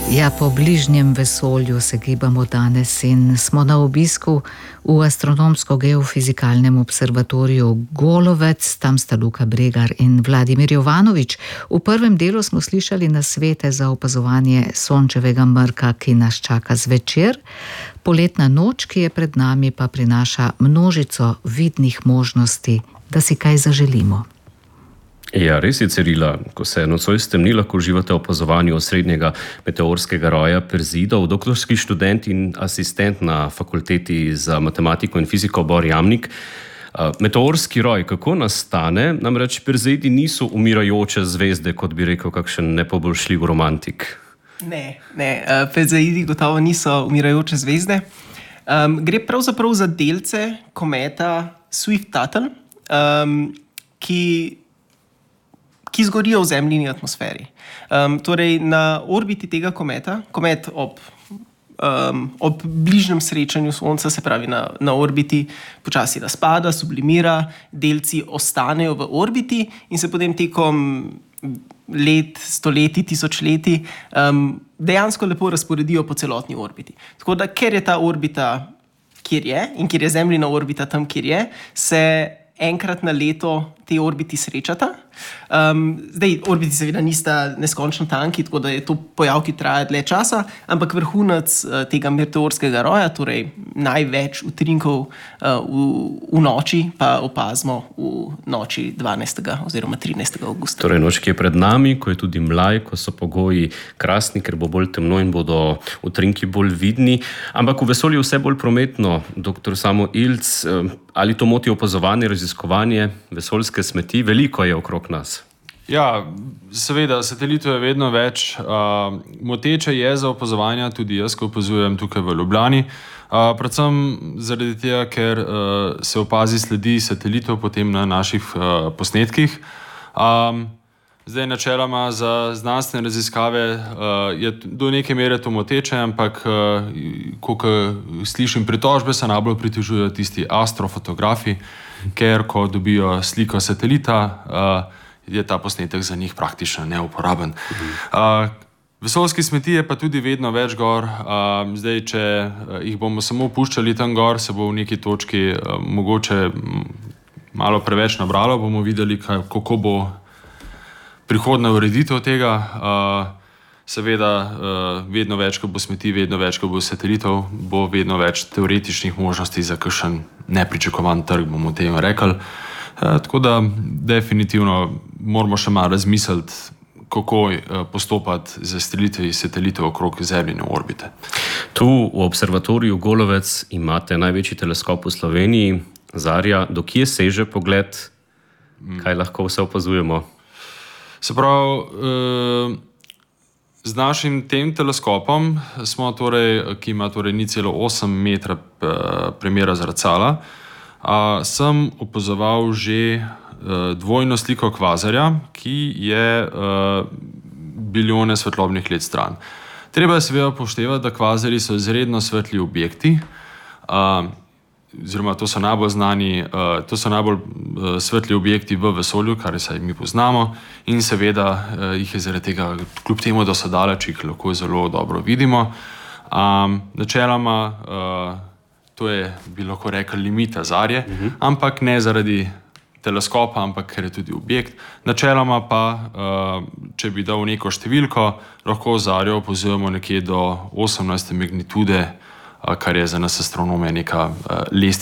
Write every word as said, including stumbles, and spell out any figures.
Ja, po bližnjem vesolju se gibamo danes in smo na obisku v Astronomsko-geofizikalnem observatoriju Golovec. Tam sta Luka Bregar in Vladimir Jovanovič. V prvem delu smo slišali nasvete za opazovanje sončevega mrka, ki nas čaka zvečer. Poletna noč, ki je pred nami, pa prinaša množico vidnih možnosti, da si kaj zaželimo. Ja, res je, Cirila. Ko se nocoj stemni, lahko uživate v opazovanju osrednjega meteorskega roja Perseidov. Doktorski študent in asistent na fakulteti za matematiko in fiziko Bor Jamnik. Meteorski roj, kako nastane? Namreč Perseidi niso umirajoče zvezde, kot bi rekel kakšen nepoboljšljiv romantik. Ne, ne. Perseidi gotovo niso umirajoče zvezde. Um, gre pravzaprav za delce kometa Swift-Tuttle, um, ki ki zgorijo v Zemljini atmosferi. Um, torej, na orbiti tega kometa, komet ob, um, ob bližnjem srečanju Sonca, se pravi na, na orbiti, počasi razpada, sublimira, delci ostanejo v orbiti in se potem tekom let, stoletij, tisočletij um, dejansko lepo razporedijo po celotni orbiti. Tako da, ker je ta orbita, kjer je, in ker je Zemljina orbita tam, kjer je, se enkrat na leto te orbiti srečata. Um, zdaj, orbiti seveda nista neskončno tanki, tako da je to pojav, ki traja dlje časa, ampak vrhunec uh, tega meteorskega roja, torej največ utrinkov uh, v, v noči, pa opazimo v noči dvanajstega oziroma trinajstega avgusta. Torej noč, ki je pred nami, ko je tudi mlaj, ko so pogoji krasni, ker bo bolj temno in bodo utrinki bolj vidni. Ampak v vesolju vse bolj prometno. Doktor Samo Ilc, ali to moti opazovanje, raziskovanje vesoljske smeti? Veliko je okrog nas. Ja, seveda, satelitov je vedno več. Uh, moteče je za opazovanje, tudi jaz, ko opazujem tukaj v Ljubljani. Uh, predvsem zaradi tega, ker uh, se opazi sledi satelitov potem na naših uh, posnetkih. Um, zdaj, načeloma za znanstvene raziskave uh, je do neke mere to moteče, ampak uh, ko slišim pritožbe, se najbolj pritožujejo tisti astrofotografi, ker ko dobijo sliko satelita, uh, je ta posnetek za njih praktično neuporaben. Uh, vesoljski smeti je pa tudi vedno več gor. Uh, zdaj, če uh, jih bomo samo puščali tam gor, se bo v neki točki uh, mogoče malo preveč nabralo, bomo videli, kaj, kako bo prihodna ureditev tega. Uh, seveda, uh, vedno več, ko bo smeti, vedno več, ko bo satelitov, bo vedno več teoretičnih možnosti za kakšen nepričakovan trg, bomo temu rekli. Uh, tako da definitivno moramo še malo razmisliti, kako uh, postopati za strelitve satelitov okrog Zemljine orbite. Tu v observatoriju Golovec imate največji teleskop v Sloveniji, Zarja. Do kje seže pogled? Kaj lahko vse opazujemo? Se pravi, uh, z našim tem teleskopom, smo torej, ki ima torej nič cela osem metra uh, premera zrcala, Uh, sem opazoval že uh, dvojno sliko kvazarja, ki je uh, bilijone svetlobnih let stran. Treba je seveda upoštevati, da kvazarji so izredno svetli objekti, uh, oziroma to so najbolj znani, uh, to so najbolj uh, svetli objekti v vesolju, kar se mi poznamo, in seveda uh, jih je zaradi tega, kljub temu, da so daleč, jih lahko zelo dobro vidimo. Um, načeloma uh, To je, bi lahko rekel, limita Zarje, uh-huh. ampak ne zaradi teleskopa, ampak ker je tudi objekt. Načeloma pa, uh, če bi dal neko številko, lahko Zarjo opazujemo nekje do osemnajste magnitude, uh, kar je za nas astronome neka uh, lestvica.